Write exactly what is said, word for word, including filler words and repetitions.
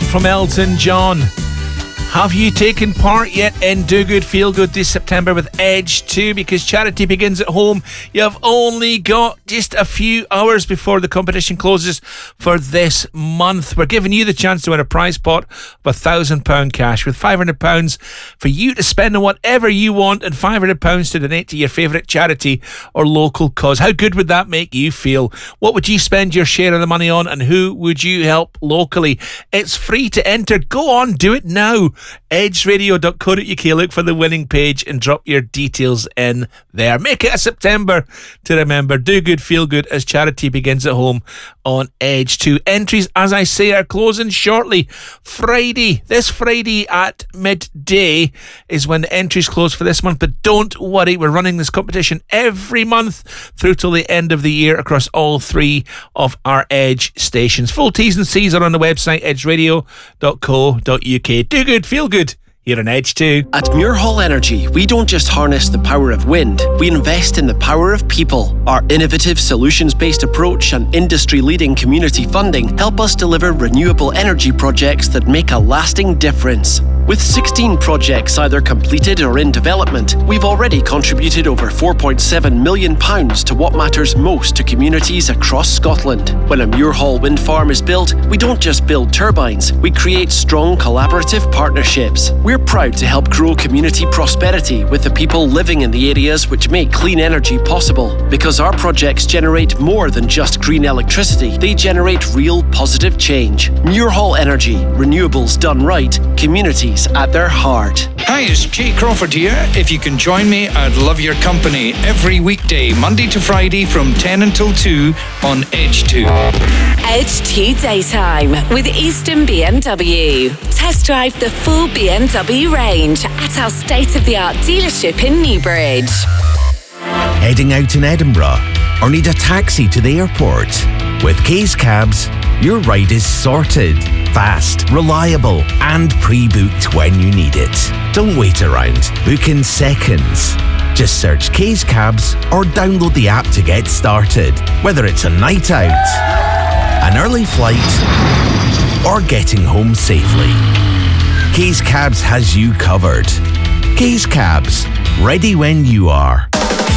from Elton John. Have you taken part yet in Do Good Feel Good this September with Edge two? Because charity begins at home. You have only got just a few hours before the competition closes for this month. We're giving you the chance to win a prize pot of one thousand pounds cash with five hundred pounds for you to spend on whatever you want and five hundred pounds to donate to your favourite charity or local cause. How good would that make you feel? What would you spend your share of the money on, and who would you help locally? It's free to enter. Go on, do it now. edge radio dot co dot uk. Look for the winning page and drop your details in there. Make it a September to remember. Do good, feel good as charity begins at home on Edge two. Entries, as I say, are closing shortly. Friday, this Friday at midday is when the entries close for this month. But don't worry, we're running this competition every month through till the end of the year across all three of our Edge stations. Full T's and C's are on the website edge radio dot co dot uk. Do good, feel good. Here on Edge two. At Muirhall Energy, we don't just harness the power of wind, we invest in the power of people. Our innovative solutions-based approach and industry-leading community funding help us deliver renewable energy projects that make a lasting difference. With sixteen projects either completed or in development, we've already contributed over four point seven million pounds to what matters most to communities across Scotland. When a Muirhall wind farm is built, we don't just build turbines, we create strong collaborative partnerships. We're proud to help grow community prosperity with the people living in the areas which make clean energy possible. Because our projects generate more than just green electricity, they generate real positive change. Muirhall Energy, renewables done right, communities at their heart. Hi, it's Jay Crawford here. If you can join me, I'd love your company every weekday, Monday to Friday from ten until two on Edge two. Edge two Daytime with Easton B M W. Test drive the full B M W range at our state-of-the-art dealership in Newbridge. Heading out in Edinburgh or need a taxi to the airport? With Kay's Cabs, your ride is sorted, fast, reliable and pre-booked when you need it. Don't wait around. Book in seconds. Just search Kay's Cabs or download the app to get started. Whether it's a night out, an early flight or getting home safely, Kay's Cabs has you covered. Kay's Cabs, ready when you are.